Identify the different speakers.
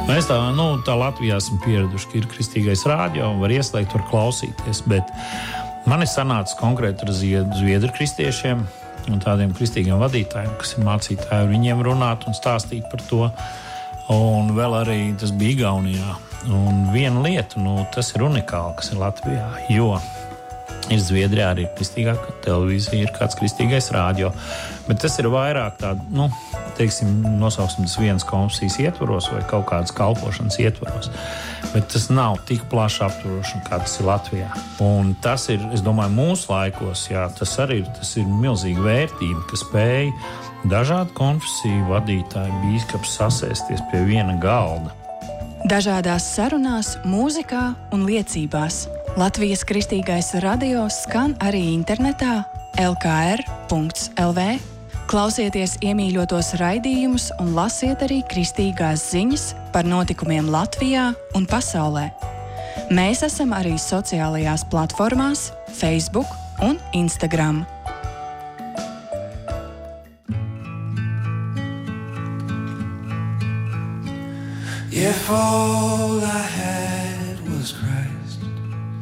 Speaker 1: Mēs tā Latvijā esam pieraduši, ka ir kristīgais rādio un var ieslēgt, var klausīties, bet man ir sanācis konkrēti ar zviedru kristiešiem un tādiem kristīgiem vadītājiem, kas ir mācītāji, ar viņiem runāt un stāstīt par to. Un vēl arī tas bija Igaunijā. Un viena lieta, tas ir unikāli, kas ir Latvijā, jo ir Zviedrijā arī kristīgā televīzija, ir kāds kristīgais rādio, bet tas ir vairāk tādu, nosauksim tas vienas konfesijas ietvaros vai kaut kādas kalpošanas ietvaros, bet tas nav tik plaši aptveroši, kā tas ir Latvijā. Un tas ir, es domāju, mūsu laikos, tas ir milzīga vērtība, ka spēj dažādu konfesiju vadītāji, bīskaps sasēsties pie viena galda.
Speaker 2: Dažādās sarunās, mūzikā un liecībās Latvijas kristīgais radio skan arī internetā lkr.lv. Klausieties iemīļotos raidījumus un lasiet arī kristīgās ziņas par notikumiem Latvijā un pasaulē. Mēs esam arī sociālajās platformās Facebook un Instagram.
Speaker 3: If all I have